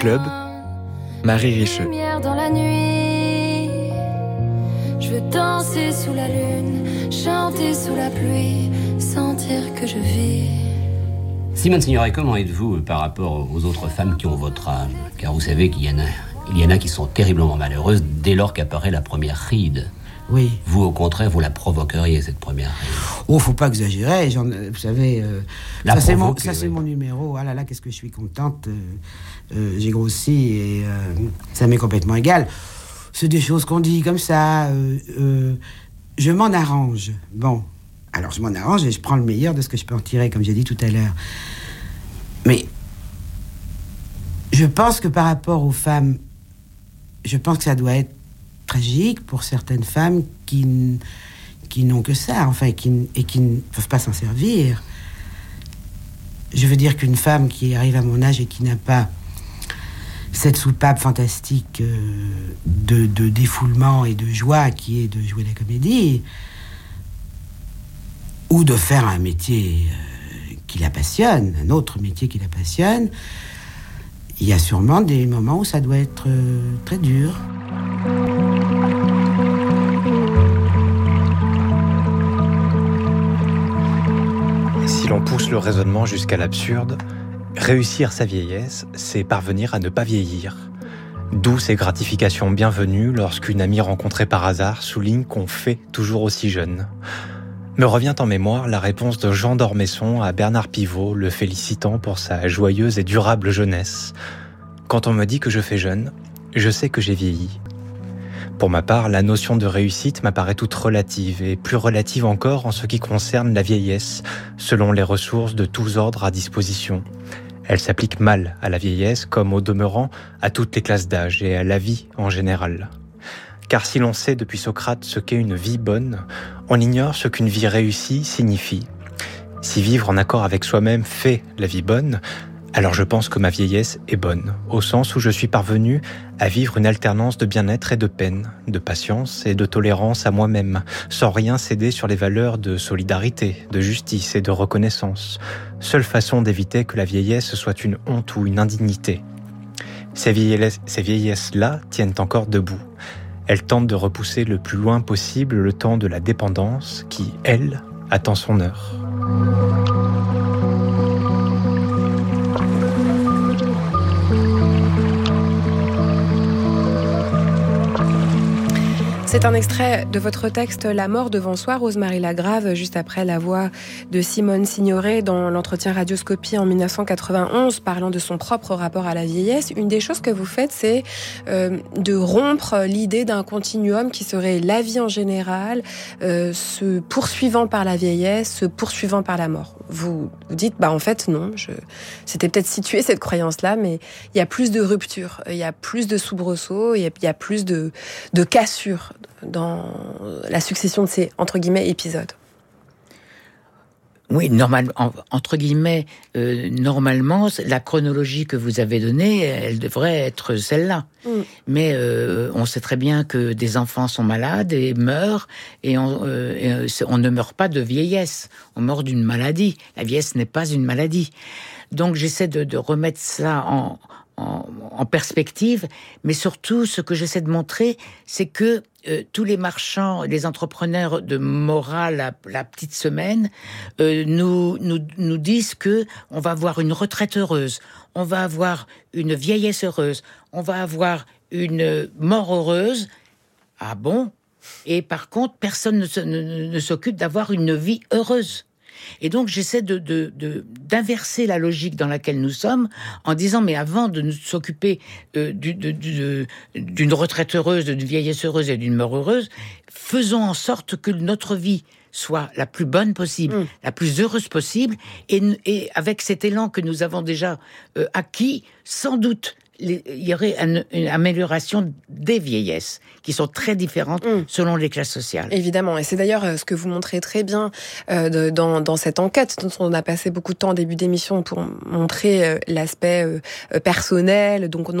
Club, Marie Richeux. Lumière dans la nuit, je veux danser sous la lune, chanter sous la pluie, sentir que je vis. Simone Signoret, comment êtes-vous par rapport aux autres femmes qui ont votre âge ? Car vous savez qu'il y en a qui sont terriblement malheureuses dès lors qu'apparaît la première ride. Oui. Vous, au contraire, vous la provoqueriez, cette première ride. Oh, faut pas exagérer. Vous savez, ça c'est mon numéro. Ah là là, qu'est-ce que je suis contente. J'ai grossi et ça m'est complètement égal. C'est des choses qu'on dit comme ça. Je m'en arrange. Bon, alors je m'en arrange et je prends le meilleur de ce que je peux en tirer, comme j'ai dit tout à l'heure. Mais je pense que par rapport aux femmes, je pense que ça doit être tragique pour certaines femmes qui n'ont que ça, enfin, et qui ne peuvent pas s'en servir. Je veux dire qu'une femme qui arrive à mon âge et qui n'a pas cette soupape fantastique de défoulement et de joie qui est de jouer la comédie, ou de faire un métier qui la passionne, un autre métier qui la passionne, il y a sûrement des moments où ça doit être très dur. Si l'on pousse le raisonnement jusqu'à l'absurde, réussir sa vieillesse, c'est parvenir à ne pas vieillir. D'où ces gratifications bienvenues lorsqu'une amie rencontrée par hasard souligne qu'on fait toujours aussi jeune. Me revient en mémoire la réponse de Jean d'Ormesson à Bernard Pivot, le félicitant pour sa joyeuse et durable jeunesse. Quand on me dit que je fais jeune, je sais que j'ai vieilli. Pour ma part, la notion de réussite m'apparaît toute relative, et plus relative encore en ce qui concerne la vieillesse, selon les ressources de tous ordres à disposition. Elle s'applique mal à la vieillesse, comme au demeurant à toutes les classes d'âge et à la vie en général. Car si l'on sait depuis Socrate ce qu'est une vie bonne, on ignore ce qu'une vie réussie signifie. Si vivre en accord avec soi-même fait la vie bonne, alors je pense que ma vieillesse est bonne, au sens où je suis parvenu à vivre une alternance de bien-être et de peine, de patience et de tolérance à moi-même, sans rien céder sur les valeurs de solidarité, de justice et de reconnaissance. Seule façon d'éviter que la vieillesse soit une honte ou une indignité. Ces vieillesses-là tiennent encore debout. Elles tentent de repousser le plus loin possible le temps de la dépendance qui, elle, attend son heure. C'est un extrait de votre texte « La mort devant soi », Rose-Marie Lagrave, juste après la voix de Simone Signoret dans l'entretien Radioscopie en 1991, parlant de son propre rapport à la vieillesse. Une des choses que vous faites, c'est de rompre l'idée d'un continuum qui serait la vie en général, se poursuivant par la vieillesse, se poursuivant par la mort. Vous dites, en fait, non, c'était peut-être situé cette croyance-là, mais il y a plus de ruptures, il y a plus de soubresauts, il y a plus de cassures dans la succession de ces, entre guillemets, épisodes. Oui, entre guillemets, normalement, la chronologie que vous avez donnée, elle devrait être celle-là. Mais on sait très bien que des enfants sont malades et meurent, et on ne meurt pas de vieillesse, on meurt d'une maladie. La vieillesse n'est pas une maladie. Donc j'essaie de remettre ça en perspective, mais surtout, ce que j'essaie de montrer, c'est que tous les marchands, les entrepreneurs de morale, la petite semaine, nous disent que on va avoir une retraite heureuse, on va avoir une vieillesse heureuse, on va avoir une mort heureuse. Ah bon ? Et par contre, personne ne s'occupe d'avoir une vie heureuse. Et donc, j'essaie d'inverser la logique dans laquelle nous sommes en disant, mais avant de nous s'occuper d'une retraite heureuse, d'une vieillesse heureuse et d'une mort heureuse, faisons en sorte que notre vie soit la plus bonne possible, la plus heureuse possible, et avec cet élan que nous avons déjà acquis, sans doute, il y aurait une amélioration des vieillesses qui sont très différentes selon les classes sociales. Évidemment, et c'est d'ailleurs ce que vous montrez très bien dans cette enquête dont on a passé beaucoup de temps au début d'émission pour montrer l'aspect personnel, donc